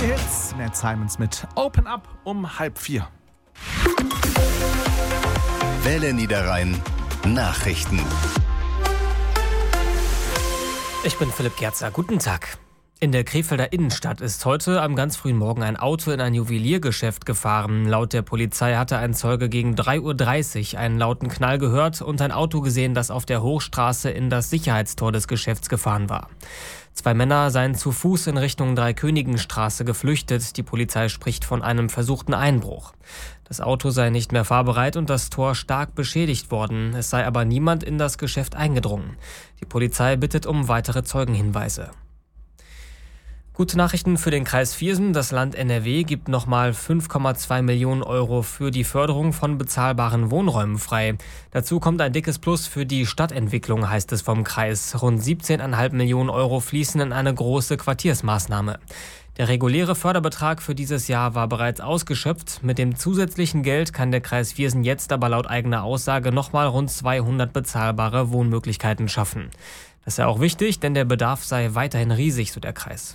Neue Hits, Ned Simons mit Open Up um 3:30. Welle Niederrhein Nachrichten. Ich bin Philipp Gerzer. Guten Tag. In der Krefelder Innenstadt ist heute am ganz frühen Morgen ein Auto in ein Juweliergeschäft gefahren. Laut der Polizei hatte ein Zeuge gegen 3:30 Uhr einen lauten Knall gehört und ein Auto gesehen, das auf der Hochstraße in das Sicherheitstor des Geschäfts gefahren war. 2 Männer seien zu Fuß in Richtung Dreikönigenstraße geflüchtet. Die Polizei spricht von einem versuchten Einbruch. Das Auto sei nicht mehr fahrbereit und das Tor stark beschädigt worden. Es sei aber niemand in das Geschäft eingedrungen. Die Polizei bittet um weitere Zeugenhinweise. Gute Nachrichten für den Kreis Viersen. Das Land NRW gibt nochmal 5,2 Millionen Euro für die Förderung von bezahlbaren Wohnräumen frei. Dazu kommt ein dickes Plus für die Stadtentwicklung, heißt es vom Kreis. Rund 17,5 Millionen Euro fließen in eine große Quartiersmaßnahme. Der reguläre Förderbetrag für dieses Jahr war bereits ausgeschöpft. Mit dem zusätzlichen Geld kann der Kreis Viersen jetzt aber laut eigener Aussage nochmal rund 200 bezahlbare Wohnmöglichkeiten schaffen. Das sei auch wichtig, denn der Bedarf sei weiterhin riesig, so der Kreis.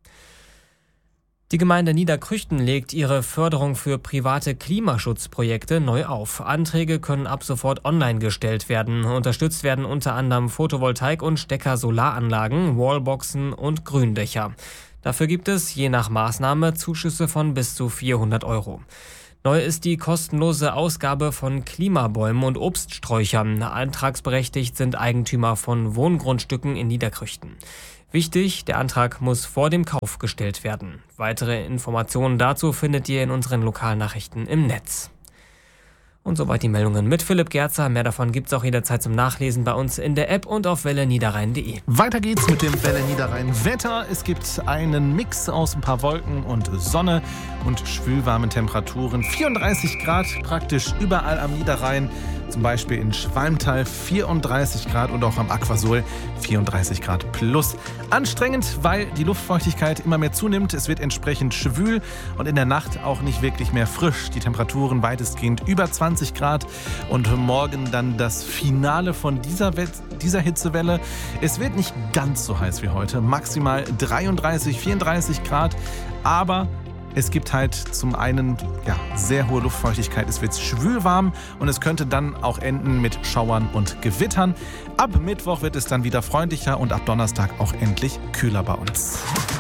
Die Gemeinde Niederkrüchten legt ihre Förderung für private Klimaschutzprojekte neu auf. Anträge können ab sofort online gestellt werden. Unterstützt werden unter anderem Photovoltaik- und Stecker-Solaranlagen, Wallboxen und Gründächer. Dafür gibt es je nach Maßnahme Zuschüsse von bis zu 400 Euro. Neu ist die kostenlose Ausgabe von Klimabäumen und Obststräuchern. Antragsberechtigt sind Eigentümer von Wohngrundstücken in Niederkrüchten. Wichtig, der Antrag muss vor dem Kauf gestellt werden. Weitere Informationen dazu findet ihr in unseren Lokalnachrichten im Netz. Und soweit die Meldungen mit Philipp Gerzer. Mehr davon gibt's auch jederzeit zum Nachlesen bei uns in der App und auf welleniederrhein.de. Weiter geht's mit dem Welle Niederrhein Wetter. Es gibt einen Mix aus ein paar Wolken und Sonne und schwülwarmen Temperaturen. 34 Grad praktisch überall am Niederrhein. Zum Beispiel in Schwalmtal 34 Grad und auch am Aquasol 34 Grad plus. Anstrengend, weil die Luftfeuchtigkeit immer mehr zunimmt. Es wird entsprechend schwül und in der Nacht auch nicht wirklich mehr frisch. Die Temperaturen weitestgehend über 20 Grad und morgen dann das Finale von dieser Hitzewelle. Es wird nicht ganz so heiß wie heute, maximal 33, 34 Grad, aber es gibt halt zum einen sehr hohe Luftfeuchtigkeit, es wird schwül warm und es könnte dann auch enden mit Schauern und Gewittern. Ab Mittwoch wird es dann wieder freundlicher und ab Donnerstag auch endlich kühler bei uns.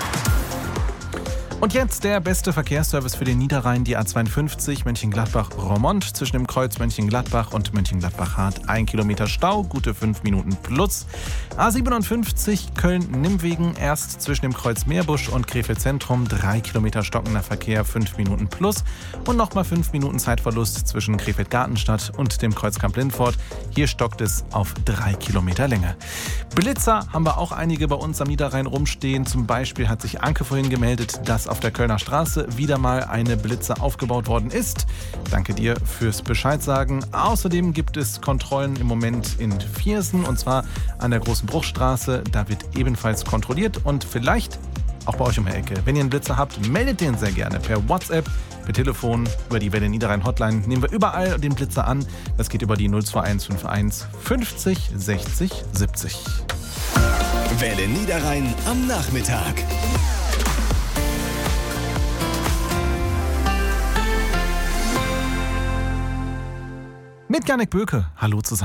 Und jetzt der beste Verkehrsservice für den Niederrhein, die A52 Mönchengladbach-Roermond zwischen dem Kreuz Mönchengladbach und Mönchengladbach-Hart. 1 Kilometer Stau, gute 5 Minuten plus. A57 Köln-Nimmwegen erst zwischen dem Kreuz Meerbusch und Krefeld Zentrum. 3 Kilometer stockender Verkehr, 5 Minuten plus. Und nochmal 5 Minuten Zeitverlust zwischen Krefeld-Gartenstadt und dem Kreuz Kamp-Lindfort. Hier stockt es auf 3 Kilometer Länge. Blitzer haben wir auch einige bei uns am Niederrhein rumstehen. Zum Beispiel hat sich Anke vorhin gemeldet, dass auf der Kölner Straße wieder mal eine Blitze aufgebaut worden ist. Danke dir fürs Bescheid sagen. Außerdem gibt es Kontrollen im Moment in Viersen und zwar an der Großen Bruchstraße. Da wird ebenfalls kontrolliert und vielleicht auch bei euch um die Ecke. Wenn ihr einen Blitzer habt, meldet den sehr gerne per WhatsApp, per Telefon, über die Welle Niederrhein Hotline. Nehmen wir überall den Blitzer an. Das geht über die 02151 50 60 70. Welle Niederrhein am Nachmittag. Mit Janek Böke. Hallo zusammen.